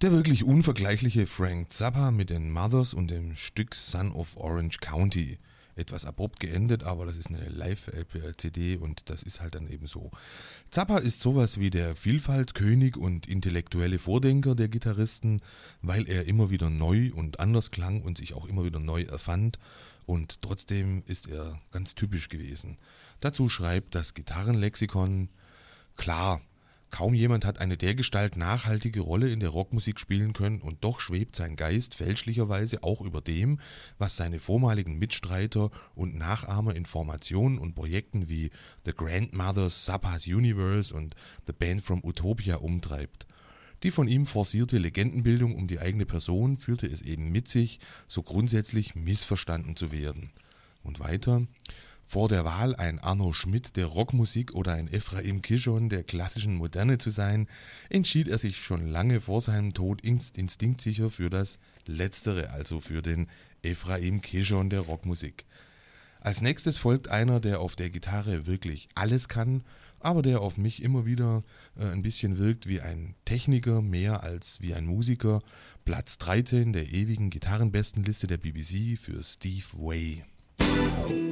Der wirklich unvergleichliche Frank Zappa mit den Mothers und dem Stück Son of Orange County. Etwas abrupt geendet, aber das ist eine Live-CD und das ist halt dann eben so. Zappa ist sowas wie der Vielfaltskönig und intellektuelle Vordenker der Gitarristen, weil er immer wieder neu und anders klang und sich auch immer wieder neu erfand, und trotzdem ist er ganz typisch gewesen. Dazu schreibt das Gitarrenlexikon: Klar, kaum jemand hat eine dergestalt nachhaltige Rolle in der Rockmusik spielen können, und doch schwebt sein Geist fälschlicherweise auch über dem, was seine vormaligen Mitstreiter und Nachahmer in Formationen und Projekten wie The Grandmothers, Zappa's Universe und The Band from Utopia umtreibt. Die von ihm forcierte Legendenbildung um die eigene Person führte es eben mit sich, so grundsätzlich missverstanden zu werden. Und weiter: Vor der Wahl, ein Arno Schmidt der Rockmusik oder ein Ephraim Kishon der klassischen Moderne zu sein, entschied er sich schon lange vor seinem Tod instinktsicher für das Letztere, also für den Ephraim Kishon der Rockmusik. Als nächstes folgt einer, der auf der Gitarre wirklich alles kann, aber der auf mich immer wieder ein bisschen wirkt wie ein Techniker mehr als wie ein Musiker. Platz 13 der ewigen Gitarrenbestenliste der BBC für Steve Vai.